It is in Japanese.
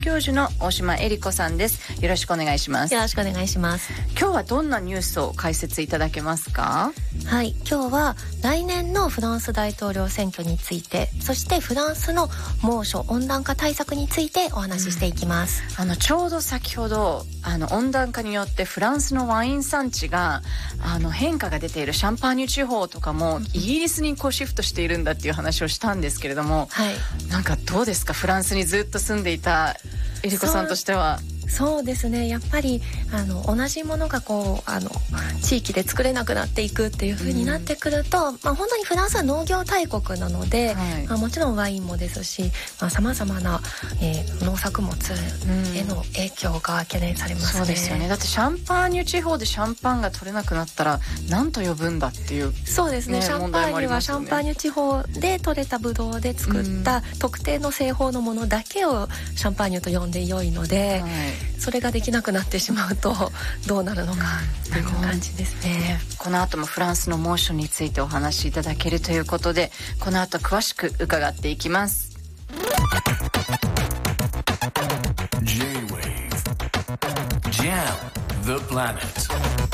教授の大島恵理子さんです。よろしくお願いします。 よろしくお願いします。 今日はどんなニュースを解説いただけますか？ はい、今日は来年のフランス大統領選挙について、そしてフランスの猛暑温暖化対策についてお話ししていきます。 ちょうど先ほど温暖化によってフランスのワイン産地が変化が出ているシャンパーニュ地方とかもイギリスにシフトしているんだっていう話をしたんですけれども、 はい、 なんかどうですか、フランスにずっと住んでいた恵理子さんとしては。 そうですね、やっぱり同じものが地域で作れなくなっていくっていう風になってくると、本当にフランスは農業大国なので、はい、もちろんワインもですし、様々な、農作物への影響が懸念されますね。 そうですよね。だってシャンパーニュ地方でシャンパンが取れなくなったら何と呼ぶんだっていう、 そうですね、シャンパーニュはシャンパーニュ地方で取れたブドウで作った特定の製法のものだけをシャンパーニュと呼んで良いので、はい、それができなくなってしまうとどうなるのかっていう感じですね。 この後もフランスの猛暑についてお話しいただけるということで、この後詳しく伺っていきます。 J-Wave Jam the Planet